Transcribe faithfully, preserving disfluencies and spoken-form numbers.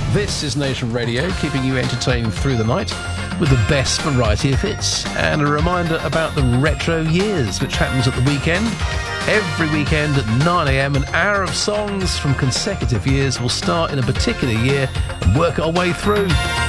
This is Nation Radio, keeping you entertained through the night with the best variety of hits. And a reminder about the Retro Years, which happens at the weekend. Every weekend at nine a.m, an hour of songs from consecutive years will start in a particular year and work our way through.